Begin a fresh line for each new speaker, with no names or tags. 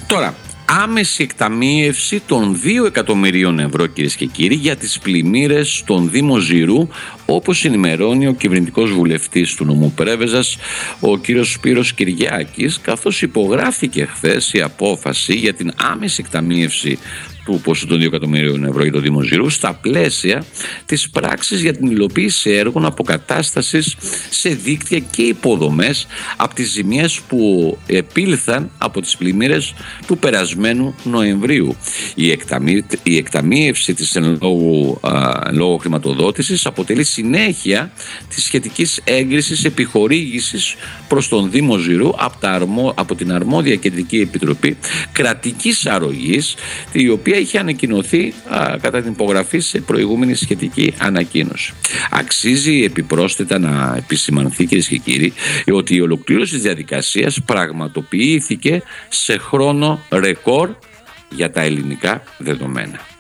Τώρα, άμεση εκταμείευση των 2 εκατομμυρίων ευρώ, κυρίες και κύριοι, για τις πλημμύρες στον Δήμο Ζηρού, όπως ενημερώνει ο κυβερνητικός βουλευτής του νομού Πρέβεζας, ο κύριος Σπύρος Κυριάκης, καθώς υπογράφηκε χθες η απόφαση για την άμεση εκταμείευση του ποσού των 2 εκατομμυρίων ευρώ για το Δήμο Ζηρού στα πλαίσια της πράξης για την υλοποίηση έργων αποκατάστασης σε δίκτυα και υποδομές από τις ζημιές που επήλθαν από τις πλημμύρες του περασμένου Νοεμβρίου. Η εκταμείευση της εν λόγω χρηματοδότησης αποτελεί συνέχεια της σχετικής έγκρισης επιχορήγησης προς τον Δήμο Ζηρού από την αρμόδια Κεντρική Επιτροπή Κρατικής Αρρωγής, η οποία είχε ανακοινωθεί κατά την υπογραφή σε προηγούμενη σχετική ανακοίνωση. Αξίζει επιπρόσθετα να επισημανθεί, κυρίες και κύριοι, ότι η ολοκλήρωση της διαδικασίας πραγματοποιήθηκε σε χρόνο ρεκόρ για τα ελληνικά δεδομένα.